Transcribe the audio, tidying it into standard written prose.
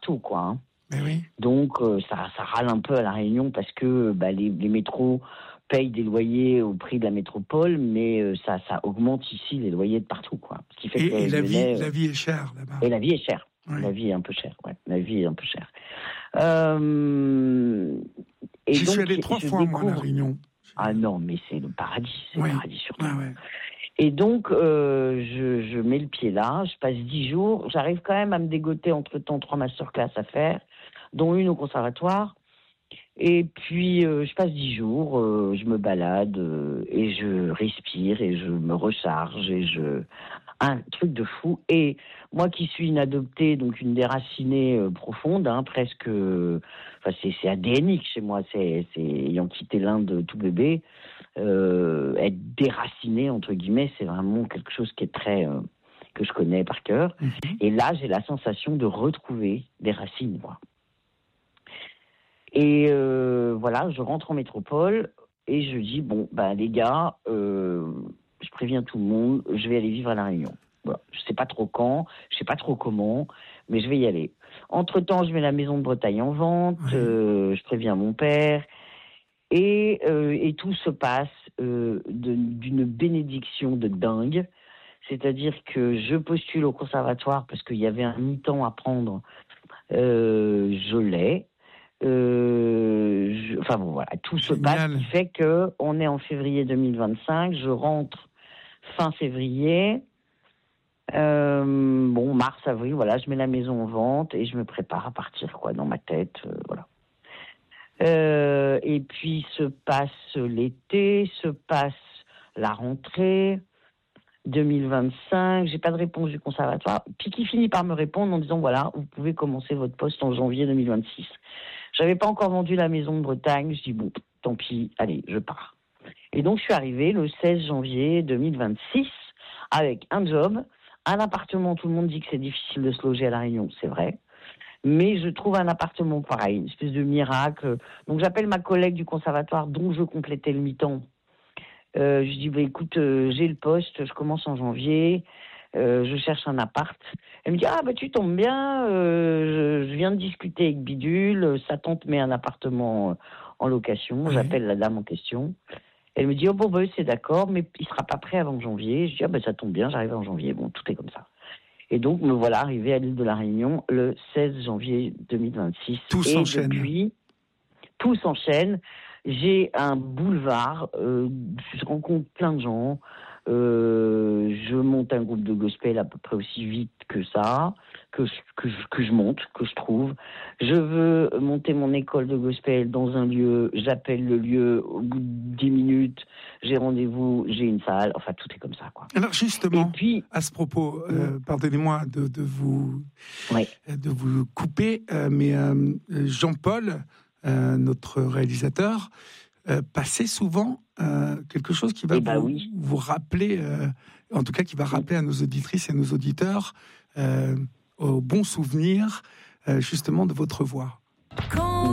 partout, quoi. Hein. Mais oui. Donc, ça râle un peu à La Réunion parce que les métros payent des loyers au prix de la métropole, mais ça augmente ici les loyers de partout, quoi. Ce qui fait que Et la vie est chère là-bas. Et la vie est chère. Oui. La vie est un peu chère, ouais. La vie est un peu chère. J'y suis allé 3 fois, moi, à La Réunion. Ah non, mais c'est le paradis. C'est le paradis sur Terre. Ouais. Et donc, je mets le pied là, je passe 10 jours. J'arrive quand même à me dégoter entre-temps 3 masterclass à faire, dont une au conservatoire. Et puis, je passe 10 jours, je me balade et je respire et je me recharge et un truc de fou. Et moi qui suis une adoptée, donc une déracinée profonde, hein, presque, c'est ADNique chez moi, c'est ayant quitté l'Inde tout bébé, être déraciné entre guillemets, c'est vraiment quelque chose qui est très que je connais par cœur. Mm-hmm. Et là, j'ai la sensation de retrouver des racines, moi. Et voilà, je rentre en métropole et je dis les gars, je préviens tout le monde, je vais aller vivre à La Réunion. Voilà. Je sais pas trop quand, je sais pas trop comment, mais je vais y aller. Entre-temps, je mets la maison de Bretagne en vente, je préviens mon père, et tout se passe d'une bénédiction de dingue. C'est-à-dire que je postule au conservatoire parce qu'il y avait un mi-temps à prendre, je l'ai. Tout se passe, ce qui fait qu'on est en février 2025, je rentre fin février, mars, avril, voilà, je mets la maison en vente et je me prépare à partir, quoi, dans ma tête, voilà. Et puis se passe l'été, se passe la rentrée 2025, j'ai pas de réponse du conservatoire, puis qui finit par me répondre en disant voilà, vous pouvez commencer votre poste en janvier 2026. J'avais pas encore vendu la maison de Bretagne, je dis tant pis, allez, je pars. Et donc je suis arrivée le 16 janvier 2026 avec un job, un appartement. Tout le monde dit que c'est difficile de se loger à La Réunion, c'est vrai. Mais je trouve un appartement pareil, une espèce de miracle. Donc j'appelle ma collègue du conservatoire dont je complétais le mi-temps. Je dis écoute, j'ai le poste, je commence en janvier, je cherche un appart. Elle me dit tu tombes bien, je viens de discuter avec Bidule, sa tante met un appartement en location. J'appelle la dame en question. Elle me dit c'est d'accord, mais il sera pas prêt avant janvier. Je dis ça tombe bien, j'arrive en janvier. Bon, tout est comme ça. Et donc me voilà arrivé à l'île de La Réunion le 16 janvier 2026. Tout s'enchaîne. Depuis, tout s'enchaîne. J'ai un boulevard, je rencontre plein de gens, je monte un groupe de gospel à peu près aussi vite que ça, que je monte, que je trouve. Je veux monter mon école de gospel dans un lieu, j'appelle le lieu, au bout de 10 minutes, j'ai rendez-vous, j'ai une salle, enfin tout est comme ça, quoi. Alors justement, à ce propos, pardonnez-moi de vous couper, mais Jean-Paul, notre réalisateur, passait souvent quelque chose qui va vous rappeler, en tout cas qui va rappeler à nos auditrices et à nos auditeurs au bon souvenir justement de votre voix. Quand